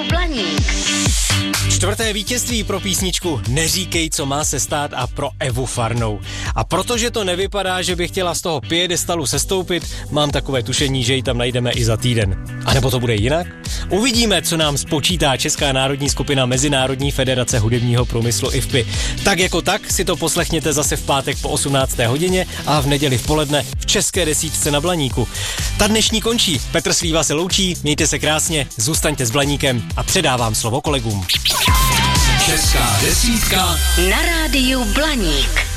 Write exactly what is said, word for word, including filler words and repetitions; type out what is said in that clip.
Blaník. Čtvrté vítězství pro písničku Neříkej, co má se stát a pro Evu Farnou. A protože to nevypadá, že by chtěla z toho piedestalu sestoupit, mám takové tušení, že ji tam najdeme i za týden. A nebo to bude jinak? Uvidíme, co nám spočítá Česká národní skupina Mezinárodní federace hudebního průmyslu I F P I. Tak jako tak si to poslechněte zase v pátek po osmnácté hodině a v neděli v poledne v České desítce na Blaníku. Ta dnešní končí. Petr Slíva se loučí, mějte se krásně, zůstaňte s Blaníkem a předávám slovo kolegům. Česká desítka na rádiu Blaník.